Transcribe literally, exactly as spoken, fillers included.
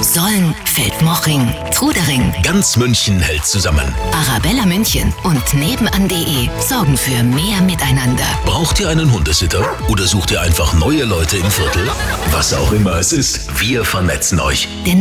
Solln, Feldmochring, Trudering. Ganz München hält zusammen. Arabella München und nebenan.de sorgen für mehr Miteinander. Braucht ihr einen Hundesitter? Oder sucht ihr einfach neue Leute im Viertel? Was auch immer es ist, wir vernetzen euch. Der